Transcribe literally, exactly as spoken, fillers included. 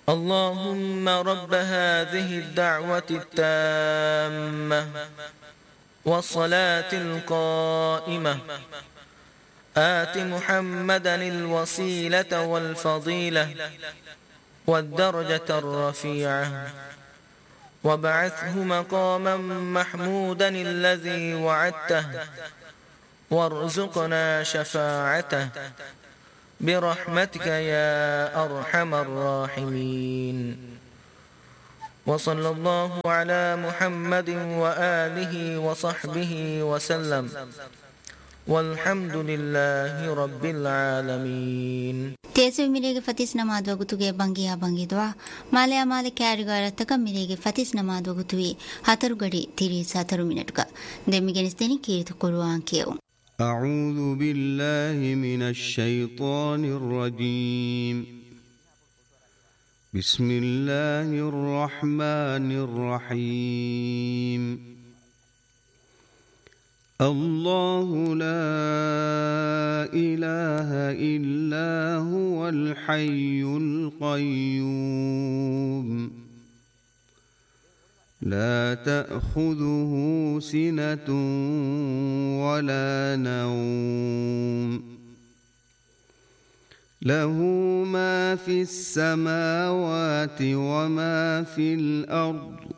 اللهم رب هذه الدعوة التامة والصلاة القائمة آت محمدا الوسيلة والفضيلة والدرجة الرفيعة وابعثه مقاما محمودا الذي وعدته وارزقنا شفاعته برحمتك يا أرحم الراحمين. وصلى الله على محمد وآله وصحبه وسلم والحمد لله رب العالمين. تيسو ميريگه فتيس نماز وگتوگه بانگيا بانگي دعا ماليا مالي كاريگارا تك ميريگه فتيس نماز وگتوي هاترو گڑي تيري ساترو منٹگا دميگنستني كيرت قرآن كيو. أعوذ بالله من الشيطان الرجيم. بسم الله الرحمن الرحيم. الله لا إله إلا هو الحي القيوم لا تأخذه سنة ولا نوم له ما في السماوات وما في الأرض